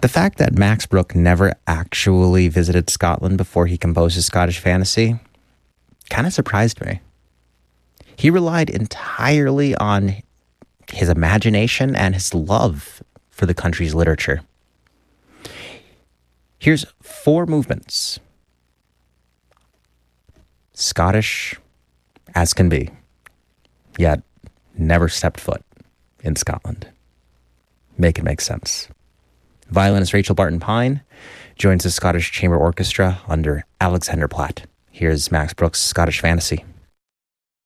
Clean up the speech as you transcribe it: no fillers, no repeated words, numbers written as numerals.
The fact that Max Bruch never actually visited Scotland before he composed his Scottish Fantasy kind of surprised me. He relied entirely on his imagination and his love for the country's literature. Here's 4 movements. Scottish as can be, yet never stepped foot in Scotland. Make it make sense. Violinist Rachel Barton Pine joins the Scottish Chamber Orchestra under Alexander Platt. Here's Max Bruch's Scottish Fantasy.